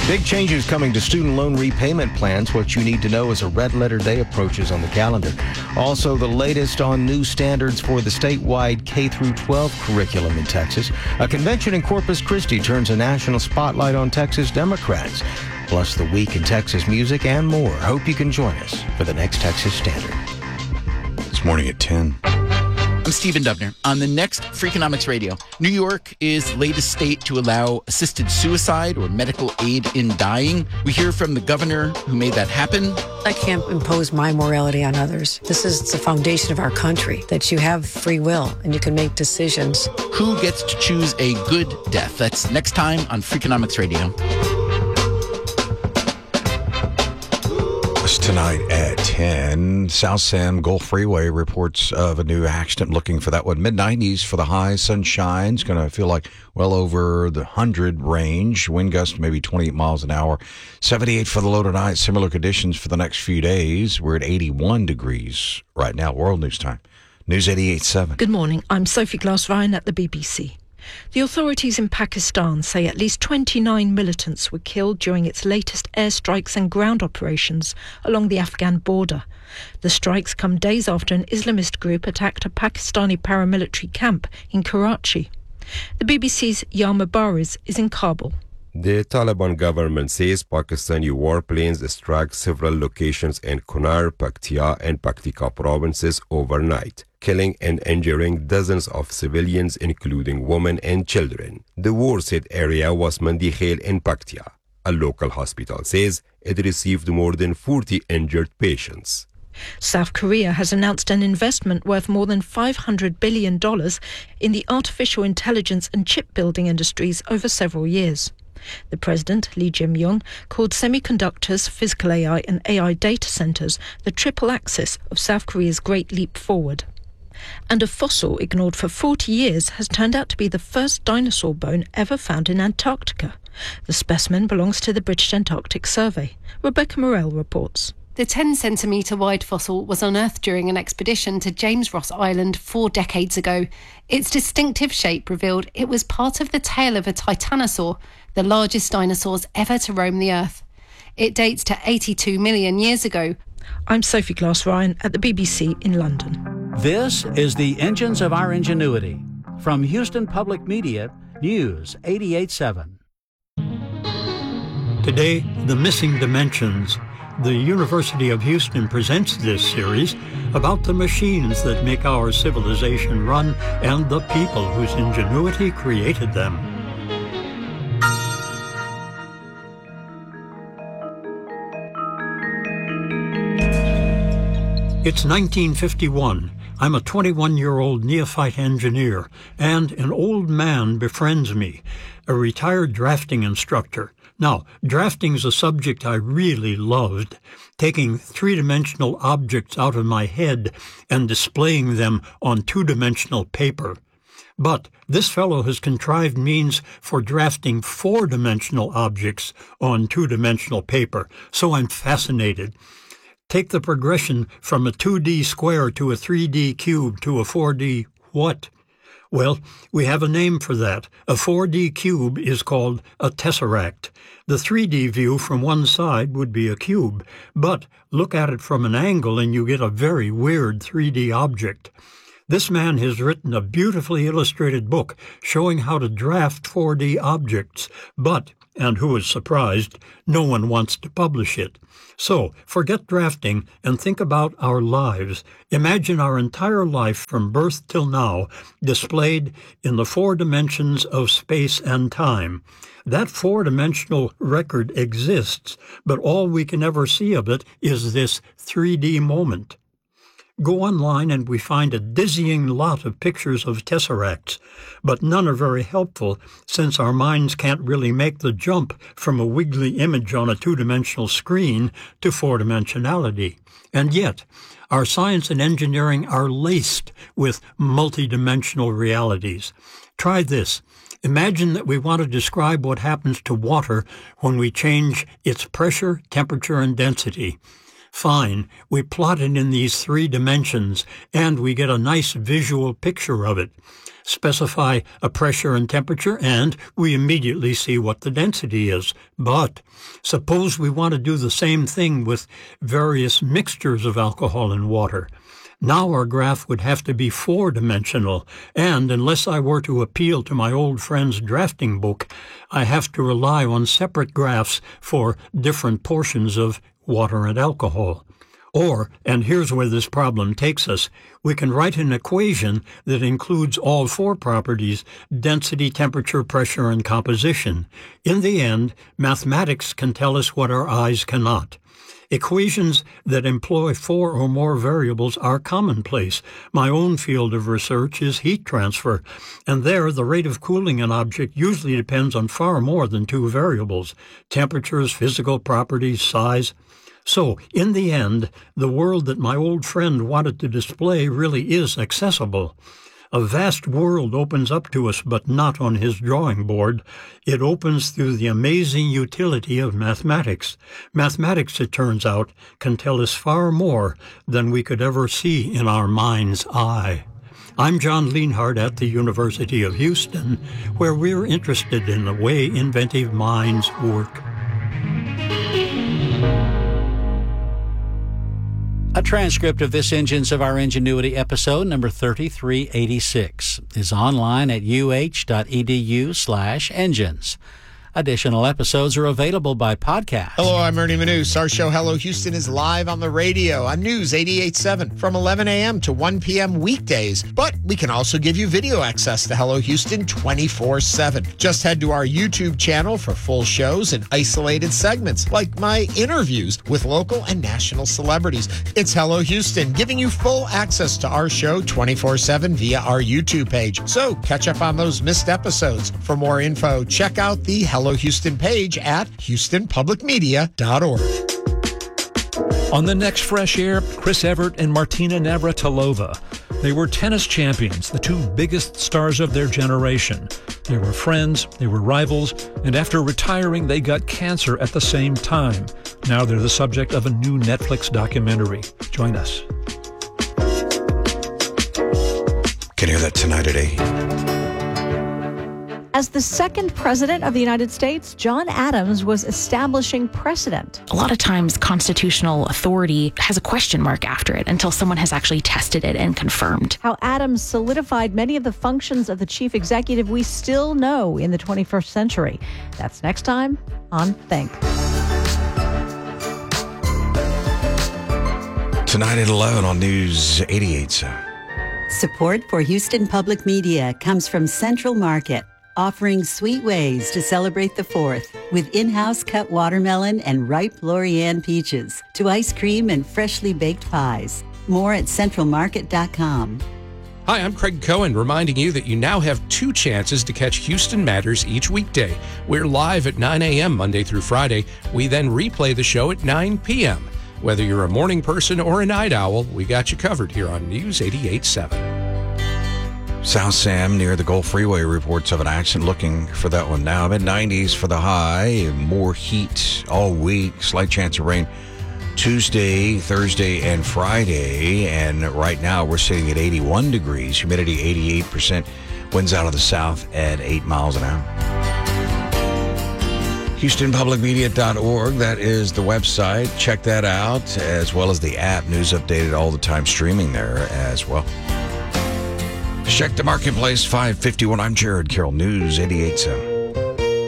Big changes coming to student loan repayment plans. What you need to know as a red letter day approaches on the calendar. Also, the latest on new standards for the statewide K-12 curriculum in Texas. A convention in Corpus Christi turns a national spotlight on Texas Democrats. Plus the week in Texas music and more. Hope you can join us for the next Texas Standard. This morning at 10. I'm Stephen Dubner. On the next Freakonomics Radio, New York is latest state to allow assisted suicide or medical aid in dying. We hear from the governor who made that happen. I can't impose my morality on others. This is the foundation of our country, that you have free will and you can make decisions. Who gets to choose a good death? That's next time on Freakonomics Radio. Tonight at 10, South Sam Gulf Freeway reports of a new accident. Looking for that one. Mid-90s for the high. Sunshine. It's going to feel like well over the 100 range. Wind gust maybe 28 miles an hour. 78 for the low tonight. Similar conditions for the next few days. We're at 81 degrees right now. World News Time. News 88.7. Good morning. I'm Sophie Glass-Ryan at the BBC. The authorities in Pakistan say at least 29 militants were killed during its latest airstrikes and ground operations along the Afghan border. The strikes come days after an Islamist group attacked a Pakistani paramilitary camp in Karachi. The BBC's Yama Bariz is in Kabul. The Taliban government says Pakistani warplanes struck several locations in Kunar, Paktia and Paktika provinces overnight, killing and injuring dozens of civilians, including women and children. The war-hit area was Mandi Khail in Paktia. A local hospital says it received more than 40 injured patients. South Korea has announced an investment worth more than $500 billion in the artificial intelligence and chip-building industries over several years. The president, Lee Jae-myung, called semiconductors, physical AI and AI data centers the triple axis of South Korea's great leap forward. And a fossil ignored for 40 years has turned out to be the first dinosaur bone ever found in Antarctica. The specimen belongs to the British Antarctic Survey. Rebecca Morell reports. The 10-centimetre wide fossil was unearthed during an expedition to James Ross Island 4 decades ago. Its distinctive shape revealed it was part of the tail of a titanosaur, the largest dinosaurs ever to roam the Earth. It dates to 82 million years ago. I'm Sophie Glass-Ryan at the BBC in London. This is the Engines of Our Ingenuity. From Houston Public Media, News 88.7. Today, The Missing Dimensions. The University of Houston presents this series about the machines that make our civilization run and the people whose ingenuity created them. It's 1951. I'm a 21-year-old neophyte engineer, and an old man befriends me, a retired drafting instructor. Now, drafting's a subject I really loved, taking three-dimensional objects out of my head and displaying them on two-dimensional paper. But this fellow has contrived means for drafting four-dimensional objects on two-dimensional paper, so I'm fascinated. Take the progression from a 2D square to a 3D cube to a 4D what? Well, we have a name for that. A 4D cube is called a tesseract. The 3D view from one side would be a cube, but look at it from an angle and you get a very weird 3D object. This man has written a beautifully illustrated book showing how to draft 4D objects, but, and who is surprised, no one wants to publish it. So, forget drafting and think about our lives. Imagine our entire life from birth till now displayed in the 4 dimensions of space and time. That 4-dimensional record exists, but all we can ever see of it is this 3D moment. Go online and we find a dizzying lot of pictures of tesseracts, but none are very helpful since our minds can't really make the jump from a wiggly image on a 2-dimensional screen to 4-dimensionality. And yet, our science and engineering are laced with multidimensional realities. Try this. Imagine that we want to describe what happens to water when we change its pressure, temperature, and density. Fine, we plot it in these 3 dimensions, and we get a nice visual picture of it. Specify a pressure and temperature, and we immediately see what the density is. But suppose we want to do the same thing with various mixtures of alcohol and water. Now our graph would have to be 4-dimensional, and unless I were to appeal to my old friend's drafting book, I have to rely on separate graphs for different portions of water and alcohol. Or, and here's where this problem takes us, we can write an equation that includes all 4 properties: density, temperature, pressure, and composition. In the end, mathematics can tell us what our eyes cannot. Equations that employ 4 or more variables are commonplace. My own field of research is heat transfer, and there the rate of cooling an object usually depends on far more than 2 variables: temperatures, physical properties, size. So, in the end, the world that my old friend wanted to display really is accessible. A vast world opens up to us, but not on his drawing board. It opens through the amazing utility of mathematics. Mathematics, it turns out, can tell us far more than we could ever see in our mind's eye. I'm John Lienhardt at the University of Houston, where we're interested in the way inventive minds work. A transcript of this Engines of Our Ingenuity episode, number 3386, is online at uh.edu/engines. Additional episodes are available by podcast. Hello, I'm Ernie Manous. Our show, Hello Houston, is live on the radio on News 88.7 from 11 a.m. to 1 p.m. weekdays. But we can also give you video access to Hello Houston 24/7. Just head to our YouTube channel for full shows and isolated segments, like my interviews with local and national celebrities. It's Hello Houston, giving you full access to our show 24/7 via our YouTube page. So catch up on those missed episodes. For more info, check out the Hello Houston page at houstonpublicmedia.org. On the next Fresh Air, Chris Evert and Martina Navratilova. They were tennis champions, the 2 biggest stars of their generation. They were friends, they were rivals, and after retiring, they got cancer at the same time. Now they're the subject of a new Netflix documentary. Join us. Can hear that tonight at 8. As the second president of the United States, John Adams was establishing precedent. A lot of times, constitutional authority has a question mark after it until someone has actually tested it and confirmed. How Adams solidified many of the functions of the chief executive we still know in the 21st century. That's next time on Think. Tonight at 11 on News 88.7. Support for Houston Public Media comes from Central Market, offering sweet ways to celebrate the 4th with in-house cut watermelon and ripe Lorian peaches to ice cream and freshly baked pies. More at centralmarket.com. Hi, I'm Craig Cohen, reminding you that you now have 2 chances to catch Houston Matters each weekday. We're live at 9 a.m. Monday through Friday. We then replay the show at 9 p.m. Whether you're a morning person or a night owl, we got you covered here on News 88.7. South Sam near the Gulf Freeway reports of an accident. Looking for that one now. Mid-90s for the high. More heat all week. Slight chance of rain Tuesday, Thursday, and Friday. And right now we're sitting at 81 degrees. Humidity 88%. Winds out of the south at 8 miles an hour. HoustonPublicMedia.org. That is the website. Check that out, as well as the app. News updated all the time, streaming there as well. Check the marketplace, 551. I'm Jared Carroll, News 88.7.